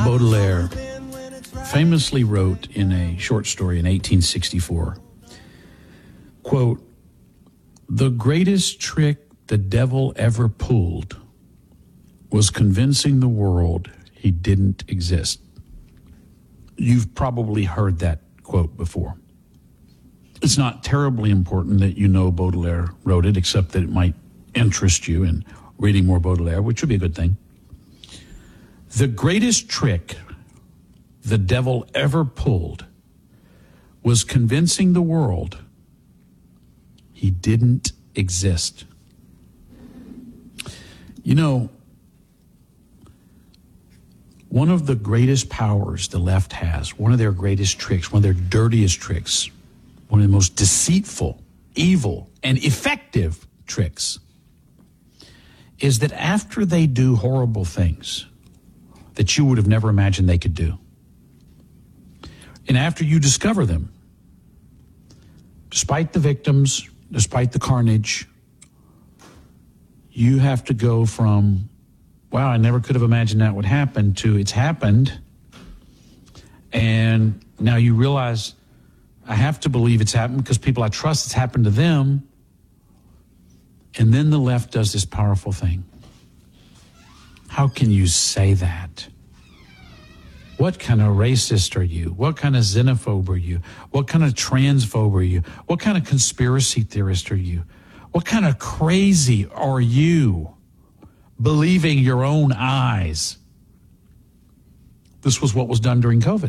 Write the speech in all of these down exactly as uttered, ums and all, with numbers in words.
Baudelaire famously wrote in a short story in eighteen sixty-four, quote, "The greatest trick the devil ever pulled was convincing the world he didn't exist." You've probably heard that quote before. It's not terribly important that you know Baudelaire wrote it, except that it might interest you in reading more Baudelaire, which would be a good thing. The greatest trick the devil ever pulled was convincing the world he didn't exist. You know, one of the greatest powers the left has, one of their greatest tricks, one of their dirtiest tricks, one of the most deceitful, evil, and effective tricks, is that after they do horrible things that you would have never imagined they could do, and after you discover them, despite the victims, despite the carnage, you have to go from, wow, I never could have imagined that would happen, to it's happened. And now you realize, I have to believe it's happened because people I trust, it's happened to them. And then the left does this powerful thing. How can you say that? What kind of racist are you? What kind of xenophobe are you? What kind of transphobe are you? What kind of conspiracy theorist are you? What kind of crazy are you, believing your own eyes? This was what was done during COVID.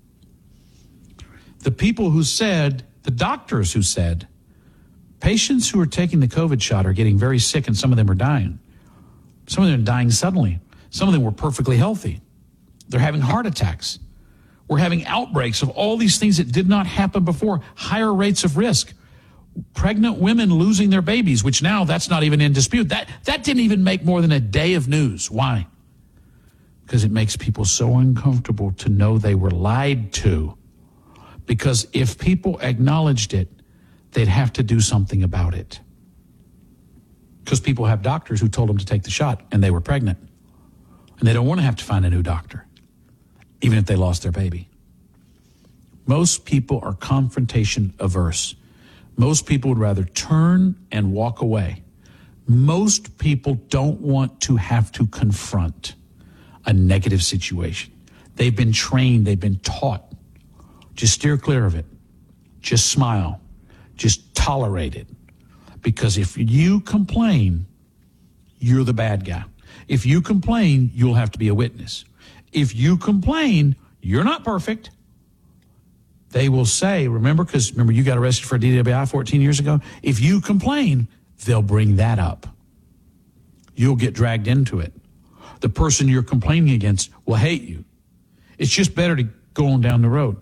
The people who said, the doctors who said, patients who are taking the COVID shot are getting very sick and some of them are dying. Some of them are dying suddenly. Some of them were perfectly healthy. They're having heart attacks. We're having outbreaks of all these things that did not happen before, higher rates of risk. Pregnant women losing their babies, which now that's not even in dispute. That, that didn't even make more than a day of news. Why? Because it makes people so uncomfortable to know they were lied to. Because if people acknowledged it, they'd have to do something about it. Because people have doctors who told them to take the shot and they were pregnant. And they don't want to have to find a new doctor, even if they lost their baby. Most people are confrontation averse. Most people would rather turn and walk away. Most people don't want to have to confront a negative situation. They've been trained, they've been taught. Just steer clear of it. Just smile. Just tolerate it. Because if you complain, you're the bad guy. If you complain, you'll have to be a witness. If you complain, you're not perfect. They will say, remember, because remember you got arrested for a D W I fourteen years ago? If you complain, they'll bring that up. You'll get dragged into it. The person you're complaining against will hate you. It's just better to go on down the road.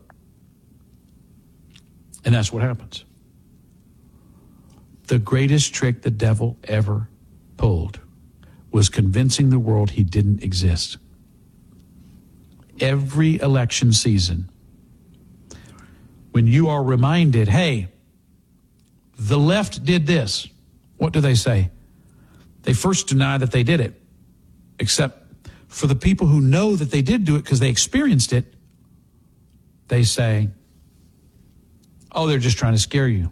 And that's what happens. The greatest trick the devil ever pulled was convincing the world he didn't exist. Every election season, when you are reminded, hey, the left did this, what do they say? They first deny that they did it, except for the people who know that they did do it because they experienced it, they say, oh, they're just trying to scare you.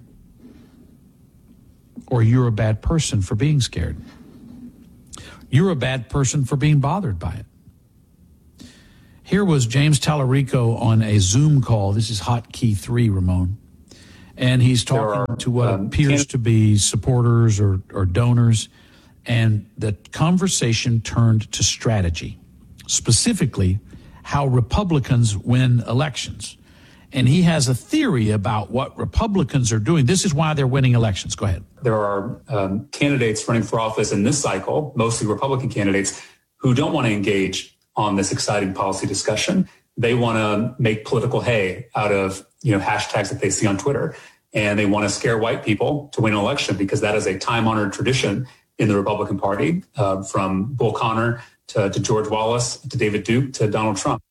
Or you're a bad person for being scared. You're a bad person for being bothered by it. Here was James Tallarico on a Zoom call. This is Hotkey three, Ramon. And he's talking are, to what um, appears to be supporters or, or donors. And the conversation turned to strategy, specifically how Republicans win elections. And he has a theory about what Republicans are doing. This is why they're winning elections. Go ahead. There are um, candidates running for office in this cycle, mostly Republican candidates, who don't want to engage on this exciting policy discussion. They want to make political hay out of, you know, hashtags that they see on Twitter. And they want to scare white people to win an election because that is a time-honored tradition in the Republican Party, uh, from Bull Connor to, to George Wallace to David Duke to Donald Trump.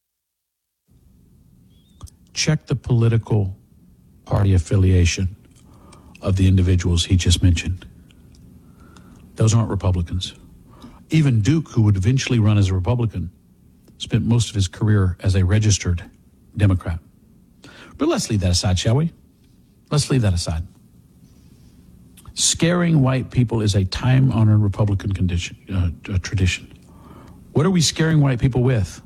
Check the political party affiliation of the individuals he just mentioned. Those aren't Republicans. Even Duke, who would eventually run as a Republican, spent most of his career as a registered Democrat. But let's leave that aside, shall we? Let's leave that aside. Scaring white people is a time-honored Republican condition, uh, tradition. What are we scaring white people with?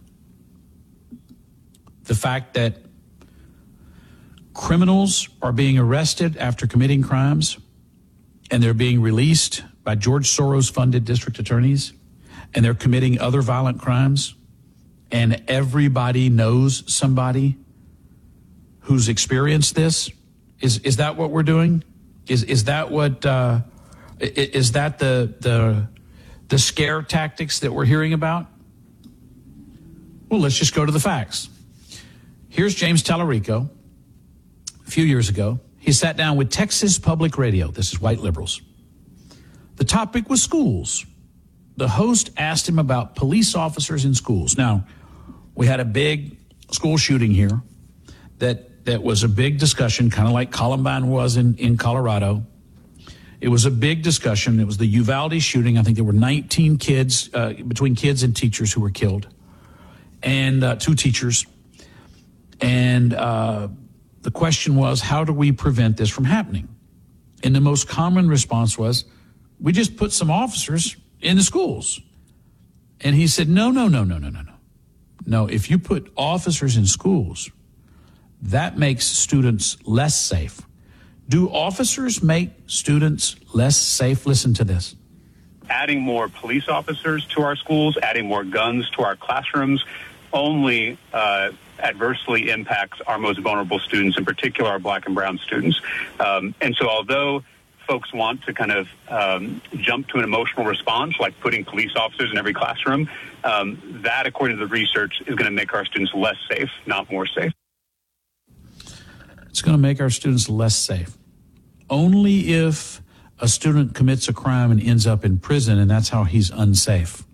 The fact that criminals are being arrested after committing crimes and they're being released by George Soros-funded district attorneys and they're committing other violent crimes, and everybody knows somebody who's experienced this? Is is that what we're doing? Is is that what uh, is that the the the scare tactics that we're hearing about? Well, let's just go to the facts. Here's James Tallarico. A few years ago, he sat down with Texas Public Radio. This is white liberals. The topic was schools. The host asked him about police officers in schools. Now, we had a big school shooting here that, that was a big discussion, kind of like Columbine was in, in Colorado. It was a big discussion. It was the Uvalde shooting. I think there were nineteen kids, uh, between kids and teachers who were killed, and uh, two teachers. And uh, the question was, how do we prevent this from happening? And the most common response was, we just put some officers in the schools. And he said, no, no, no, no, no, no, no. No, if you put officers in schools, that makes students less safe. Do officers make students less safe? Listen to this. Adding more police officers to our schools, adding more guns to our classrooms, only uh, adversely impacts our most vulnerable students, in particular our black and brown students. Um, and so although folks want to kind of um, jump to an emotional response, like putting police officers in every classroom, um, that, according to the research, is going to make our students less safe, not more safe. It's going to make our students less safe. Only if a student commits a crime and ends up in prison, and that's how he's unsafe.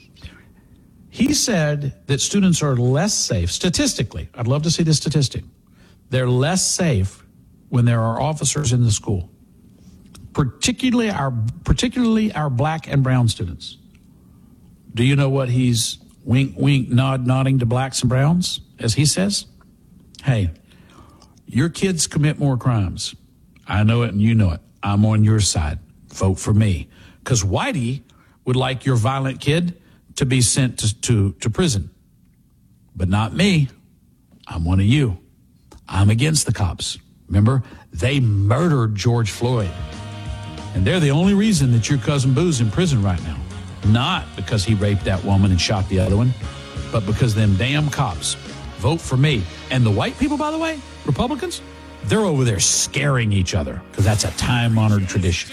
He said that students are less safe, statistically. I'd love to see this statistic. They're less safe when there are officers in the school, particularly our particularly our black and brown students. Do you know what he's wink, wink, nod, nodding to blacks and browns, as he says? Hey, your kids commit more crimes. I know it and you know it. I'm on your side. Vote for me. Because Whitey would like your violent kid to be sent to, to, to prison. But not me. I'm one of you. I'm against the cops. Remember, they murdered George Floyd. And they're the only reason that your cousin Boo's in prison right now. Not because he raped that woman and shot the other one, but because them damn cops. Vote for me. And the white people, by the way, Republicans, they're over there scaring each other because that's a time-honored tradition.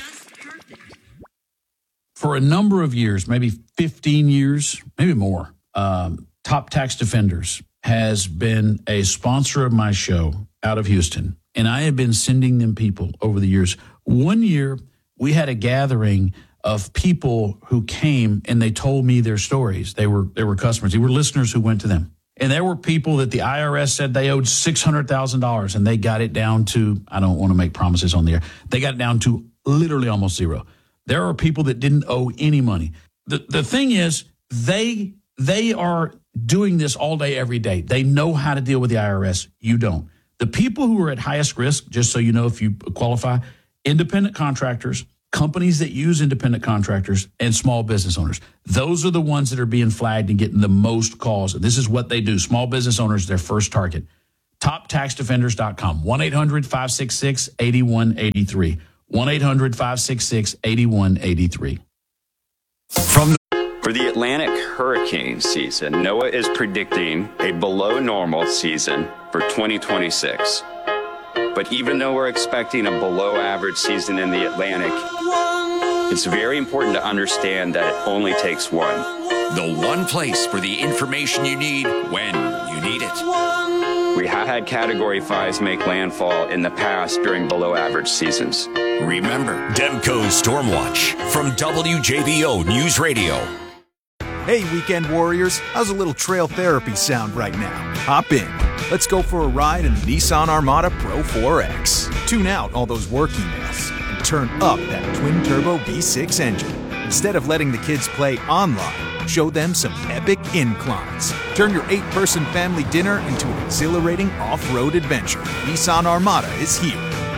For a number of years, maybe fifteen years, maybe more, um, Top Tax Defenders has been a sponsor of my show out of Houston, and I have been sending them people over the years. One year, we had a gathering of people who came and they told me their stories. They were they were customers. They were listeners who went to them. And there were people that the I R S said they owed six hundred thousand dollars, and they got it down to, I don't want to make promises on the air, they got it down to literally almost zero. There are people that didn't owe any money. The the thing is, they they are doing this all day, every day. They know how to deal with the I R S. You don't. The people who are at highest risk, just so you know if you qualify, independent contractors, companies that use independent contractors, and small business owners. Those are the ones that are being flagged and getting the most calls. And this is what they do. Small business owners, their first target. top tax defenders dot com. one eight hundred five six six eight one eight three. one eight hundred five six six eight one eight three. From For the Atlantic hurricane season, NOAA is predicting a below normal season for twenty twenty-six. But even though we're expecting a below average season in the Atlantic, it's very important to understand that it only takes one. The one place for the information you need when you need it. We have had Category fives make landfall in the past during below average seasons. Remember, Demco's Stormwatch from W J B O News Radio. Hey, weekend warriors, how's a little trail therapy sound right now? Hop in. Let's go for a ride in the Nissan Armada Pro four X. Tune out all those work emails and turn up that twin-turbo V six engine. Instead of letting the kids play online, Show them some epic inclines. Turn your eight-person family dinner into an exhilarating off-road adventure. Nissan Armada is here.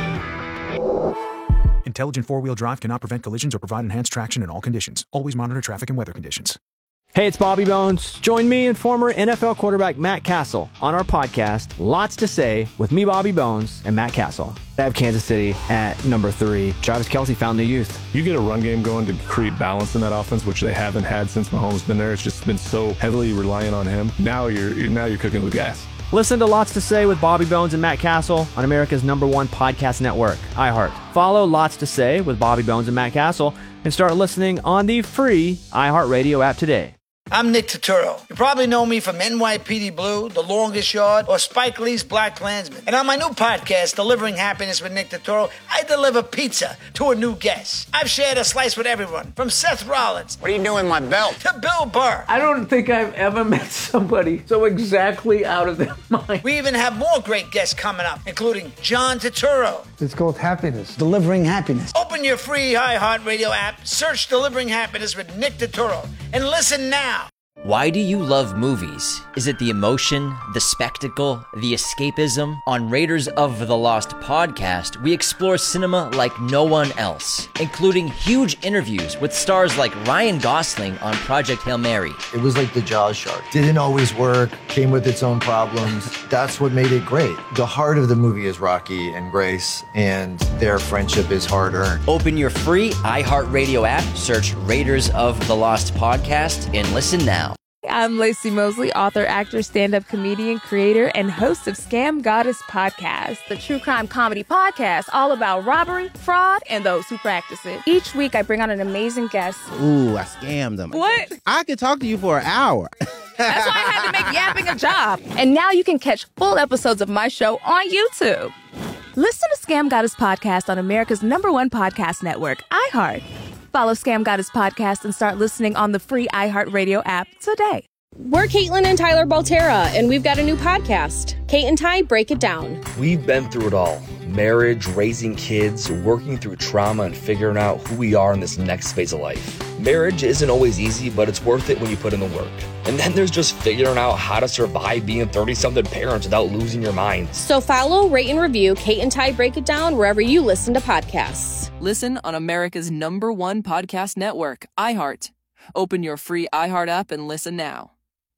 Intelligent four-wheel drive cannot prevent collisions or provide enhanced traction in all conditions. Always monitor traffic and weather conditions. Hey, it's Bobby Bones. Join me and former N F L quarterback Matt Castle on our podcast, Lots to Say, with me, Bobby Bones, and Matt Castle. I have Kansas City at number three. Travis Kelce found the youth. You get a run game going to create balance in that offense, which they haven't had since Mahomes been there. It's just been so heavily reliant on him. Now you're now you're cooking with gas. Listen to Lots to Say with Bobby Bones and Matt Castle on America's number one podcast network, iHeart. Follow Lots to Say with Bobby Bones and Matt Castle and start listening on the free iHeartRadio app today. I'm Nick Turturro. You probably know me from N Y P D Blue, The Longest Yard, or Spike Lee's Black Klansman. And on my new podcast, Delivering Happiness with Nick Turturro, I deliver pizza to a new guest. I've shared a slice with everyone, from Seth Rollins. What are you doing with my belt? To Bill Burr. I don't think I've ever met somebody so exactly out of their mind. We even have more great guests coming up, including John Turturro. It's called Happiness. Delivering Happiness. Open your free iHeartRadio app, search Delivering Happiness with Nick Turturro, and listen now. Why do you love movies? Is it the emotion, the spectacle, the escapism? On Raiders of the Lost podcast, we explore cinema like no one else, including huge interviews with stars like Ryan Gosling on Project Hail Mary. It was like the Jaws shark. Didn't always work, came with its own problems. That's what made it great. The heart of the movie is Rocky and Grace, and their friendship is hard-earned. Open your free iHeartRadio app, search Raiders of the Lost podcast, and listen now. I'm Lacey Mosley, author, actor, stand-up comedian, creator, and host of Scam Goddess Podcast, the true crime comedy podcast all about robbery, fraud, and those who practice it. Each week, I bring on an amazing guest. Ooh, I scammed them. What? I could talk to you for an hour. That's why I had to make yapping a job. And now you can catch full episodes of my show on YouTube. Listen to Scam Goddess Podcast on America's number one podcast network, iHeart. Follow Scam Goddess Podcast and start listening on the free iHeartRadio app today. We're Caitlin and Tyler Baltera, and we've got a new podcast, Kate and Ty Break It Down. We've been through it all. Marriage, raising kids, working through trauma, and figuring out who we are in this next phase of life. Marriage isn't always easy, but it's worth it when you put in the work. And then there's just figuring out how to survive being thirty-something parents without losing your mind. So follow, rate, and review Kate and Ty Break It Down wherever you listen to podcasts. Listen on America's number one podcast network, iHeart. Open your free iHeart app and listen now.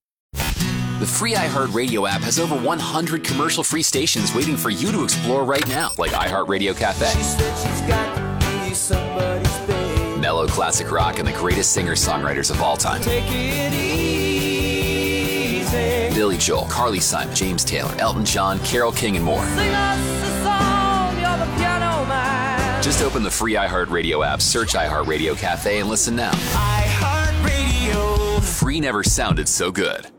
The free iHeartRadio app has over one hundred commercial-free stations waiting for you to explore right now, like iHeartRadio Cafe, mellow classic rock, and the greatest singer-songwriters of all time. Take it easy. Billy Joel, Carly Simon, James Taylor, Elton John, Carole King, and more. Sing us a song, you're the piano man. Just open the free iHeartRadio app, search iHeartRadio Cafe, and listen now. iHeartRadio. Free never sounded so good.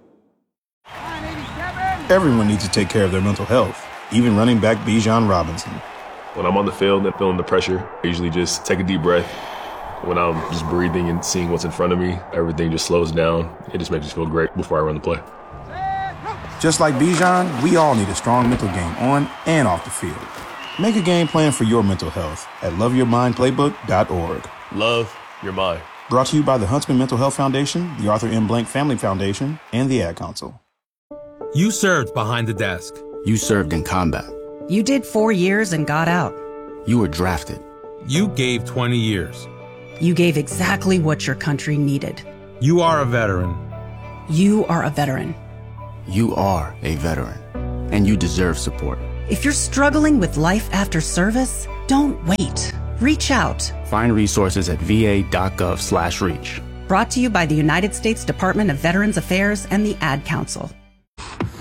Everyone needs to take care of their mental health, even running back Bijan Robinson. When I'm on the field and feeling the pressure, I usually just take a deep breath. When I'm just breathing and seeing what's in front of me, everything just slows down. It just makes me feel great before I run the play. Just like Bijan, we all need a strong mental game on and off the field. Make a game plan for your mental health at love your mind playbook dot org. Love your mind. Brought to you by the Huntsman Mental Health Foundation, the Arthur M. Blank Family Foundation, and the Ad Council. You served behind the desk. You served in combat. You did four years and got out. You were drafted. You gave twenty years. You gave exactly what your country needed. You are a veteran. You are a veteran. You are a veteran. And you deserve support. If you're struggling with life after service, don't wait. Reach out. Find resources at va.gov slash reach. Brought to you by the United States Department of Veterans Affairs and the Ad Council.